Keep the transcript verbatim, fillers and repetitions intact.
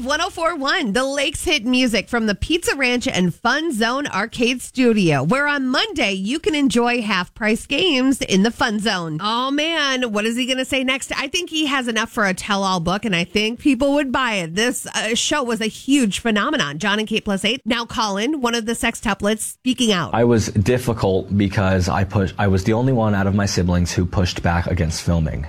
one oh four point one, the Lakes hit music from the Pizza Ranch and Fun Zone Arcade Studio, where on Monday you can enjoy half-price games in the Fun Zone. Oh, man, what is he going to say next? I think he has enough for a tell-all book, and I think people would buy it. This uh, show was a huge phenomenon. John and Kate plus eight. Now Colin, one of the sextuplets, speaking out. I was difficult because I pushed. I was the only one out of my siblings who pushed back against filming.